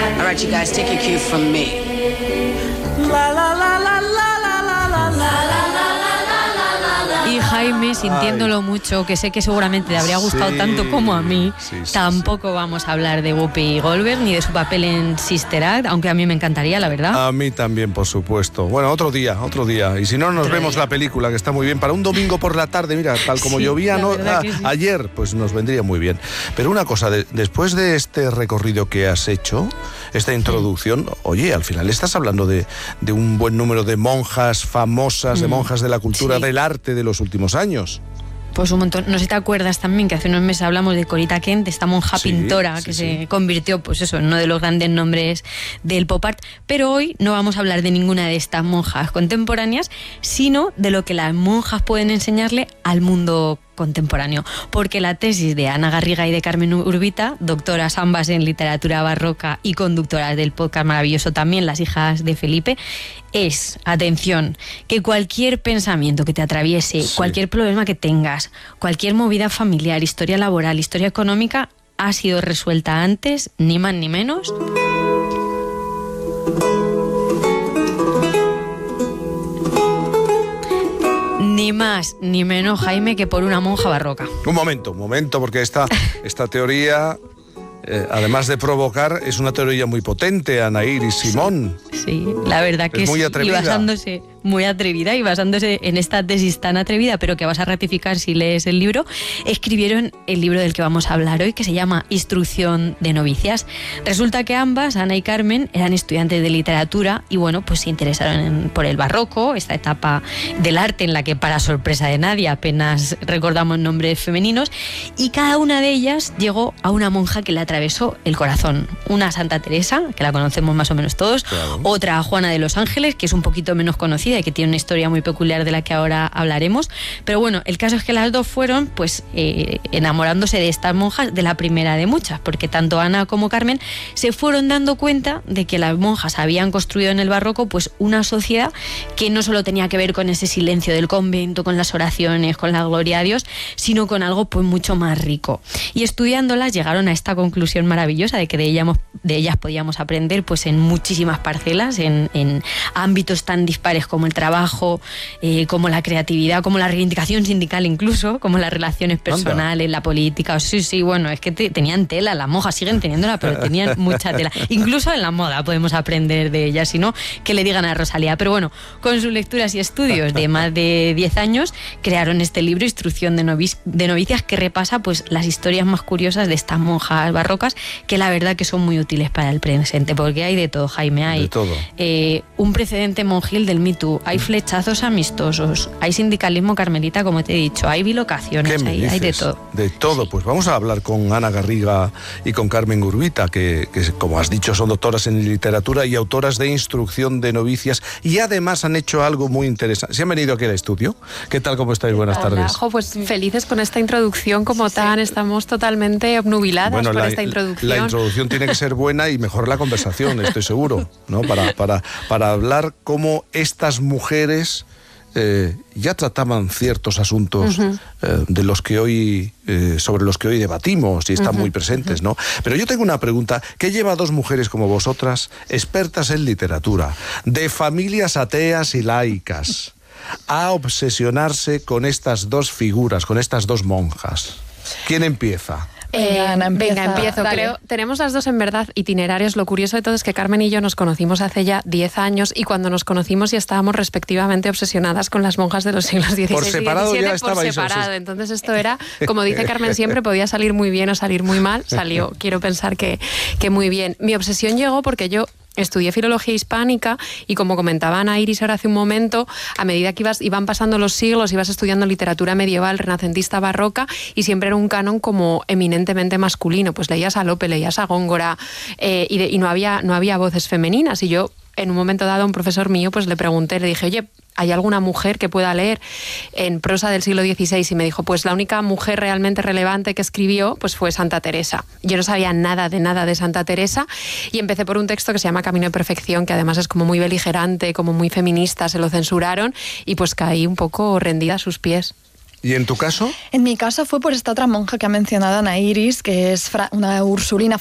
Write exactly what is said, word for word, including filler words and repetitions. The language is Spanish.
All right, you guys, take your cue from me. La la la la la la la la la. Y Jaime, sintiéndolo Ay. mucho, que sé que seguramente te habría gustado sí, tanto como a mí, sí, sí, tampoco sí. vamos a hablar de Whoopi Goldberg ni de su papel en Sister Act, aunque a mí me encantaría, la verdad. A mí también, por supuesto. Bueno, otro día, otro día. Y si no, nos otro vemos día. la película, que está muy bien. Para un domingo por la tarde, mira, tal como sí, llovía no, ah, sí. ayer, pues nos vendría muy bien. Pero una cosa, de, después de este recorrido que has hecho, esta introducción, sí. oye, al final estás hablando de, de un buen número de monjas famosas, mm. de monjas de la cultura, sí. del arte de los últimos años. Pues un montón. No sé si te acuerdas también que hace unos meses hablamos de Corita Kent, esta monja sí, pintora que sí, se sí. convirtió, pues eso, en uno de los grandes nombres del pop art. Pero hoy no vamos a hablar de ninguna de estas monjas contemporáneas, sino de lo que las monjas pueden enseñarle al mundo contemporáneo, porque la tesis de Ana Garriga y de Carmen Urbita, doctoras ambas en literatura barroca y conductoras del podcast maravilloso también, Las hijas de Felipe, es, atención, que cualquier pensamiento que te atraviese, sí. cualquier problema que tengas, cualquier movida familiar, historia laboral, historia económica, ha sido resuelta antes, ni más ni menos, ni más ni menos, Jaime, que por una monja barroca. Un momento, un momento, porque esta, esta teoría, eh, además de provocar, es una teoría muy potente, Ana Iris Simón. Sí, sí, la verdad que es muy sí, atrevida. Y basándose, muy atrevida, y basándose en esta tesis tan atrevida, pero que vas a ratificar si lees el libro, escribieron el libro del que vamos a hablar hoy, que se llama Instrucción de novicias. Resulta que ambas, Ana y Carmen, eran estudiantes de literatura y bueno, pues se interesaron en, por el barroco, esta etapa del arte en la que, para sorpresa de nadie, apenas recordamos nombres femeninos, y cada una de ellas llegó a una monja que le atravesó el corazón. Una Santa Teresa, que la conocemos más o menos todos, claro. Otra Juana de los Ángeles, que es un poquito menos conocida y que tiene una historia muy peculiar de la que ahora hablaremos, pero bueno, el caso es que las dos fueron pues eh, enamorándose de estas monjas, de la primera de muchas, porque tanto Ana como Carmen se fueron dando cuenta de que las monjas habían construido en el barroco pues una sociedad que no solo tenía que ver con ese silencio del convento, con las oraciones, con la gloria a Dios, sino con algo pues mucho más rico. Y estudiándolas llegaron a esta conclusión maravillosa de que de ellas, de ellas podíamos aprender pues en muchísimas parcelas, en, en ámbitos tan dispares como el trabajo, eh, como la creatividad, como la reivindicación sindical incluso, como las relaciones personales, Anda. la política. Sí, sí, bueno, es que te, tenían tela, las monjas siguen teniéndola, pero tenían mucha tela. Incluso en la moda podemos aprender de ellas, si no, que le digan a Rosalía. Pero bueno, con sus lecturas y estudios de más de diez años, crearon este libro, Instrucción de, novic- de novicias, que repasa pues las historias más curiosas de estas monjas barrocas, que la verdad que son muy útiles para el presente, porque hay de todo, Jaime. Hay de todo. Eh, un precedente monjil del Me Too, hay flechazos amistosos, hay sindicalismo carmelita, como te he dicho, hay bilocaciones, hay, hay de todo. De todo, sí. Pues vamos a hablar con Ana Garriga y con Carmen Urbita, que, que como has dicho son doctoras en literatura y autoras de Instrucción de novicias, y además han hecho algo muy interesante. ¿Se han venido aquí al estudio? ¿Qué tal, cómo estáis? Buenas Hola, tardes. Jo, pues felices con esta introducción como sí. tan, estamos totalmente obnubiladas bueno, por la, esta introducción. La introducción tiene que ser buena y mejor la conversación, estoy seguro, ¿no? Para, para, para hablar cómo estas mujeres eh, ya trataban ciertos asuntos uh-huh. eh, de los que hoy, eh, sobre los que hoy debatimos y están uh-huh. muy presentes, ¿no? Pero yo tengo una pregunta. ¿Qué lleva a dos mujeres como vosotras, expertas en literatura, de familias ateas y laicas, a obsesionarse con estas dos figuras, con estas dos monjas? ¿Quién empieza? Eh, Ana, venga, empiezo. Creo, tenemos las dos en verdad itinerarios. Lo curioso de todo es que Carmen y yo nos conocimos hace ya diez años y cuando nos conocimos ya estábamos respectivamente obsesionadas con las monjas de los siglos dieciséis por separado y diecisiete. Ya estabais por separado. Obses... Entonces esto era, como dice Carmen siempre, podía salir muy bien o salir muy mal. Salió, quiero pensar que, que muy bien. Mi obsesión llegó porque yo estudié filología hispánica y, como comentaba Ana Iris ahora hace un momento, a medida que ibas, iban pasando los siglos, ibas estudiando literatura medieval, renacentista, barroca, y siempre era un canon como eminentemente masculino. Pues leías a Lope, leías a Góngora, eh, y, de, y no había, no había voces femeninas. Y yo, en un momento dado, a un profesor mío, pues le pregunté, le dije, oye, ¿hay alguna mujer que pueda leer en prosa del siglo dieciséis? Y me dijo, pues la única mujer realmente relevante que escribió pues fue Santa Teresa. Yo no sabía nada de nada de Santa Teresa y empecé por un texto que se llama Camino de Perfección, que además es como muy beligerante, como muy feminista, se lo censuraron y pues caí un poco rendida a sus pies. ¿Y en tu caso? En mi caso fue por esta otra monja que ha mencionado Ana Iris, que es fra- una ursulina